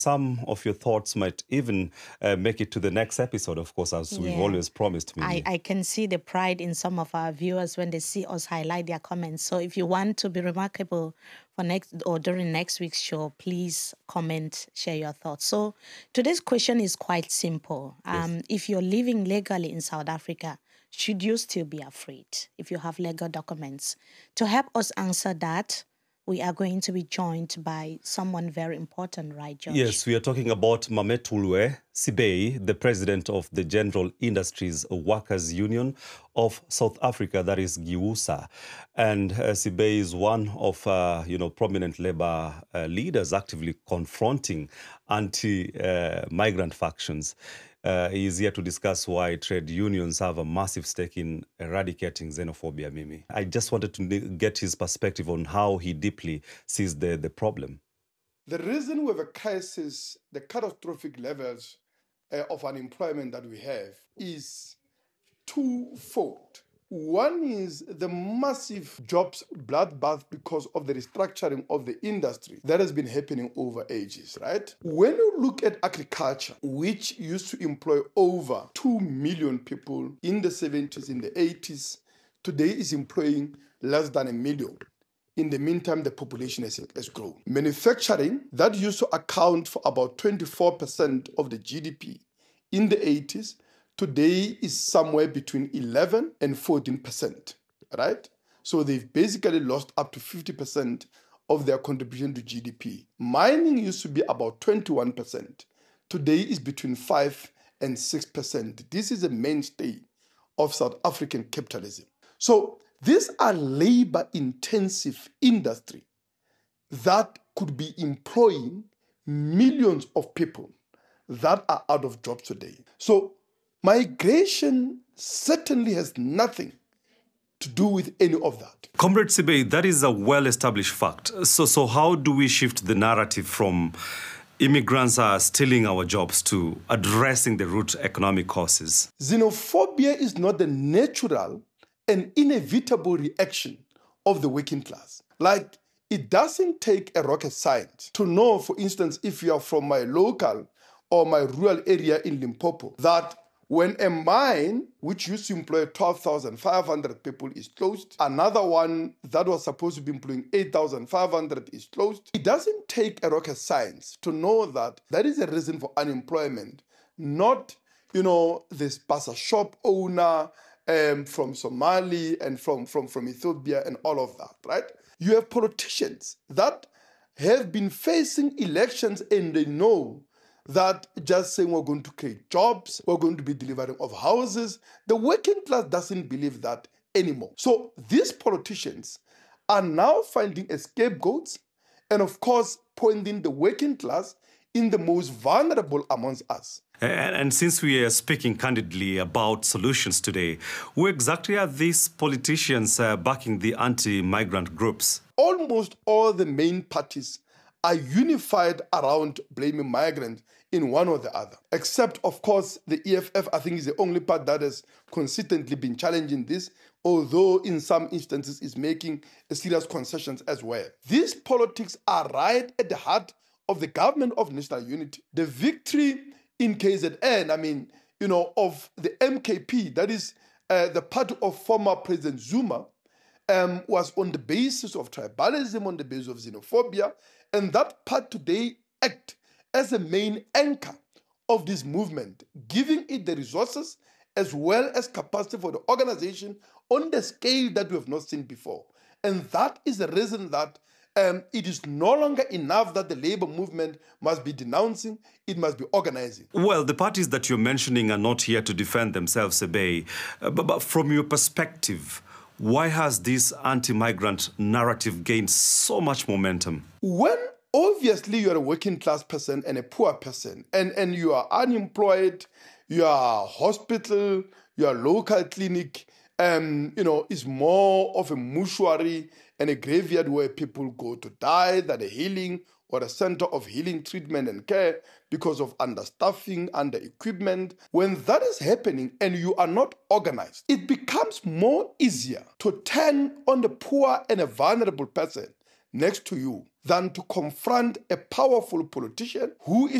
Some of your thoughts might even make it to the next episode, of course, as we've always promised, Mimi. I can see the pride in some of our viewers when they see us highlight their comments. So if you want to be remarkable for next or during next week's show, please comment, share your thoughts. So today's question is quite simple. Yes. If you're living legally in South Africa, should you still be afraid if you have legal documents? To help us answer that, we are going to be joined by someone very important, right, George? Yes, we are talking about Mametulwe Sibei, the president of the General Industries Workers Union of South Africa, that is GIUSA. And Sibei is one of, prominent labor leaders actively confronting anti-migrant factions. He is here to discuss why trade unions have a massive stake in eradicating xenophobia, Mimi. I just wanted to get his perspective on how he deeply sees the problem. The reason we have a crisis, the catastrophic levels of unemployment that we have is twofold. One is the massive jobs bloodbath because of the restructuring of the industry that has been happening over ages, right? When you look at agriculture, which used to employ over 2 million people in the 70s, in the 80s, today is employing less than 1 million. In the meantime, the population has grown. Manufacturing, that used to account for about 24% of the GDP in the 80s, today is somewhere between 11 and 14%, right? So they've basically lost up to 50% of their contribution to GDP. Mining used to be about 21%. Today is between 5 and 6%. This is a mainstay of South African capitalism. So these are labor-intensive industry that could be employing millions of people that are out of jobs today. So migration certainly has nothing to do with any of that. Comrade Sibei, that is a well-established fact. So how do we shift the narrative from immigrants are stealing our jobs to addressing the root economic causes? Xenophobia is not the natural and inevitable reaction of the working class. Like, it doesn't take a rocket science to know, for instance, if you are from my local or my rural area in Limpopo, that when a mine, which used to employ 12,500 people, is closed, another one that was supposed to be employing 8,500 is closed, it doesn't take a rocket science to know that that is a reason for unemployment, not, this pasta shop owner from Somali and from Ethiopia and all of that, right? You have politicians that have been facing elections and they know that just saying we're going to create jobs, we're going to be delivering of houses, the working class doesn't believe that anymore. So these politicians are now finding scapegoats and, of course, pointing the working class in the most vulnerable amongst us. And since we are speaking candidly about solutions today, who exactly are these politicians backing the anti-migrant groups? Almost all the main parties are unified around blaming migrants in one or the other. Except, of course, the EFF, I think, is the only part that has consistently been challenging this, although in some instances is making serious concessions as well. These politics are right at the heart of the government of national unity. The victory in KZN, of the MKP, that is the party of former President Zuma, was on the basis of tribalism, on the basis of xenophobia, and that part today act as a main anchor of this movement, giving it the resources as well as capacity for the organization on the scale that we have not seen before. And that is the reason that it is no longer enough that the labor movement must be denouncing, it must be organizing. Well, the parties that you're mentioning are not here to defend themselves, Sibei. But from your perspective, why has this anti-migrant narrative gained so much momentum? When obviously you're a working class person and a poor person, and you are unemployed, your hospital, your local clinic, is more of a mortuary and a graveyard where people go to die than a healing or a center of healing treatment and care because of understaffing, under-equipment. When that is happening and you are not organized, it becomes more easier to turn on the poor and a vulnerable person next to you than to confront a powerful politician who is